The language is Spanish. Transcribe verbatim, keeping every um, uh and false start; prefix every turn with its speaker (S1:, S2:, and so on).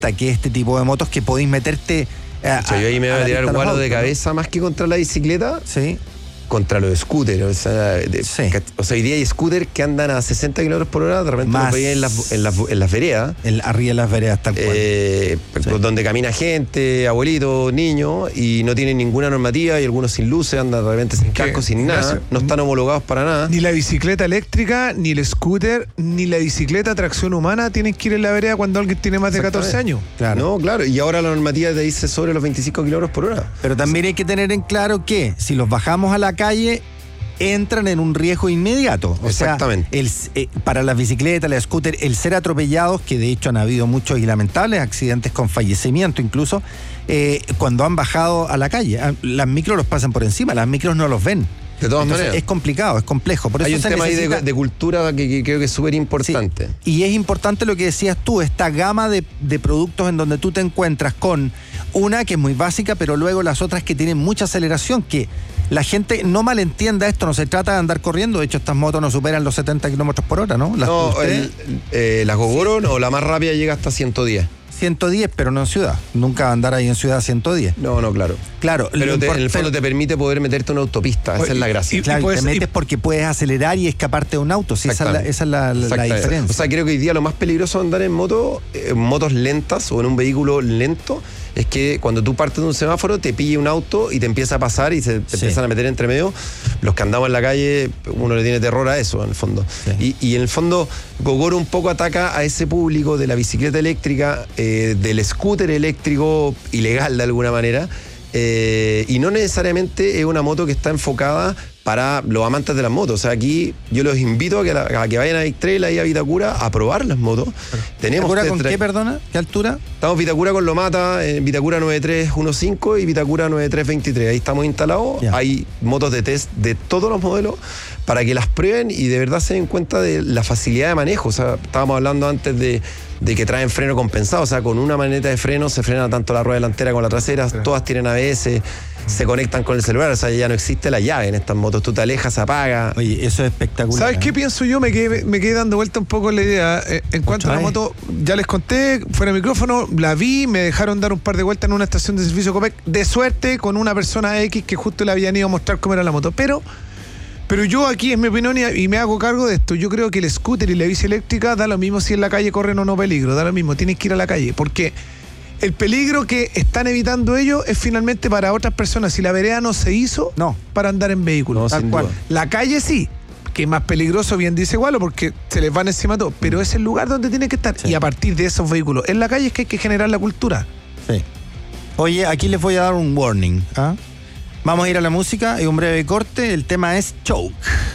S1: que este tipo de motos que podéis meterte. A,
S2: o sea, yo ahí me voy a, a tirar guaro de cabeza, ¿no? Más que contra la bicicleta.
S1: Sí.
S2: Contra los scooters, o sea, de,
S1: sí.
S2: o sea, hoy día hay scooters que andan a sesenta kilómetros por hora, de repente los veis en las, en las, en las veredas.
S1: El, arriba de las veredas, tal cual.
S2: Eh, sí. Donde camina gente, abuelitos, niños, y no tienen ninguna normativa, y algunos sin luces, andan de repente sin casco, sin nada, no están homologados para nada.
S3: Ni la bicicleta eléctrica, ni el scooter, ni la bicicleta a tracción humana tienen que ir en la vereda cuando alguien tiene más de catorce años.
S2: Claro. No, claro, y ahora la normativa te dice sobre los veinticinco kilómetros por hora.
S1: Pero también hay que tener en claro que si los bajamos a la calle, entran en un riesgo inmediato. O
S2: Exactamente.
S1: sea, el, eh, para las bicicletas, las scooters, el ser atropellados, que de hecho han habido muchos y lamentables accidentes con fallecimiento incluso, eh, cuando han bajado a la calle. Las micros los pasan por encima, las micros no los ven.
S2: De todas
S1: Entonces,
S2: maneras.
S1: Es complicado, es complejo. Por
S2: Hay
S1: eso
S2: un
S1: se
S2: tema
S1: necesita...
S2: ahí de, de cultura que, que creo que es súper importante.
S1: Sí. Y es importante lo que decías tú, esta gama de, de productos en donde tú te encuentras con una que es muy básica, pero luego las otras que tienen mucha aceleración, que la gente no malentienda esto, no se trata de andar corriendo, de hecho estas motos no superan los setenta kilómetros por hora, ¿no? Las,
S2: no, el, eh, las Gogoro sí. o la más rápida llega hasta ciento diez.
S1: ciento diez, pero no en ciudad. Nunca va a andar ahí en ciudad a ciento diez.
S2: No, no, claro.
S1: Claro.
S2: Pero te, en el fondo te permite poder meterte en una autopista, esa es la gracia.
S1: Y, claro, y
S3: puedes,
S1: te metes
S3: y...
S1: porque puedes acelerar y escaparte de un auto, sí, esa es la, esa es la, la diferencia.
S2: O sea, creo que hoy día lo más peligroso de andar en moto, en motos lentas o en un vehículo lento, es que cuando tú partes de un semáforo te pilla un auto y te empieza a pasar y se te sí. empiezan a meter entre medio. Los que andamos en la calle, uno le tiene terror a eso, en el fondo. Sí. Y, y en el fondo, Gogoro un poco ataca a ese público de la bicicleta eléctrica, eh, del scooter eléctrico ilegal de alguna manera, eh, y no necesariamente es una moto que está enfocada para los amantes de las motos. O sea, aquí yo los invito a que, la, a que vayan a Big Trail, ahí a Vitacura, a probar las motos. Tenemos
S1: ¿Vitacura con qué, perdona? ¿Qué altura?
S2: Estamos Vitacura con Lomata, en Vitacura nueve tres quince y Vitacura nueve tres veintitrés. Ahí estamos instalados. Ya. Hay motos de test de todos los modelos para que las prueben y de verdad se den cuenta de la facilidad de manejo. O sea, estábamos hablando antes de, de que traen freno compensado. O sea, con una maneta de freno se frena tanto la rueda delantera como la trasera. Sí. Todas tienen A B S. Se conectan con el celular, o sea, ya no existe la llave en estas motos, tú te alejas, apagas.
S1: Oye, eso es espectacular.
S3: ¿Sabes
S1: ¿eh?
S3: qué pienso yo? Me quedé, me quedé dando vuelta un poco en la idea. Eh, en cuanto a la moto, ya les conté, fuera de micrófono, la vi, me dejaron dar un par de vueltas en una estación de servicio Copec, de suerte con una persona X que justo le habían ido a mostrar cómo era la moto. Pero, pero yo aquí es mi opinión y, y me hago cargo de esto. Yo creo que el scooter y la bici eléctrica da lo mismo si en la calle corren o no peligro, da lo mismo, tienes que ir a la calle, porque el peligro que están evitando ellos es finalmente para otras personas. Si la vereda no se hizo
S1: no.
S3: para andar en vehículos.
S2: No, tal cual.
S3: La calle sí, que es más peligroso, bien dice Gualo, porque se les van encima todo, pero es el lugar donde tienen que estar. Sí. Y a partir de esos vehículos en la calle es que hay que generar la cultura.
S1: Sí. Oye, aquí les voy a dar un warning. ¿ah? Vamos a ir a la música y un breve corte. El tema es Choke.